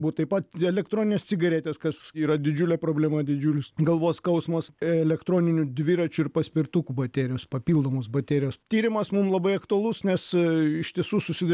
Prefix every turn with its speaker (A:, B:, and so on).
A: būt taip pat elektroninės cigaretės, kas yra didžiulė problema, didžiulis galvos skausmas, elektroninių dviračių ir paspirtukų baterijos, papildomos baterijos. Tyrimas mum labai aktualus, nes iš tiesų susiduria